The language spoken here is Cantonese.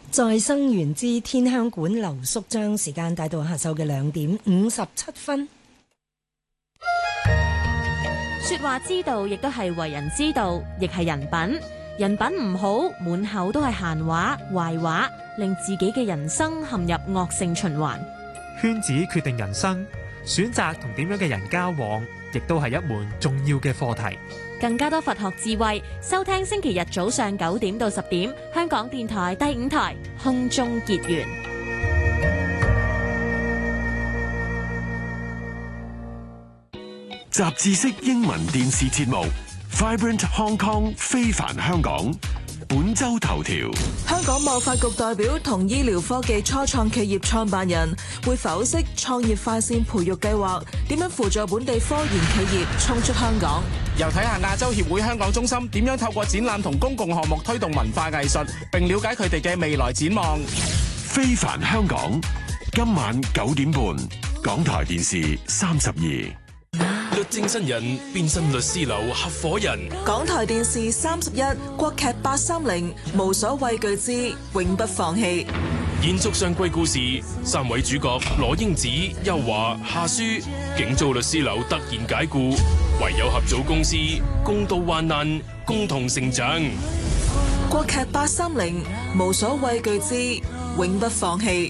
再生緣之天香館留宿將時間帶到下晝嘅2:57。 說話之道，亦都係為人之道，亦係人品。人品唔好，滿口都係閒話、壞話，令自己嘅人生陷入惡性循環。 圈子決定人生，選擇同點樣嘅人交往，亦都係一門重要嘅課題。 更加多佛學智慧，收聽星期日早上9點到10點，香港電台第5台空中結緣。 雜誌式英文電視節目 Vibrant Hong Kong 非凡香港，本周頭條： 香港貿發局代表同醫療科技初創企業創辦人會剖析創業快線培育計劃點樣輔助本地科研企業衝出香港。 又睇下亞洲協會香港中心點樣透過展覽同公共項目推動文化藝術，並了解佢哋嘅未來展望。 非凡香港，今晚9點半，港台電視32。 律政新人變身律師樓合夥人， 港台電視31，國劇830，無所畏懼之永不放棄。 延續上季故事，3位主角羅英子、邱華、夏書，警遭律師樓突然解雇，唯有合組公司，共度患難，共同成長。 國劇830，無所畏懼之永不放棄。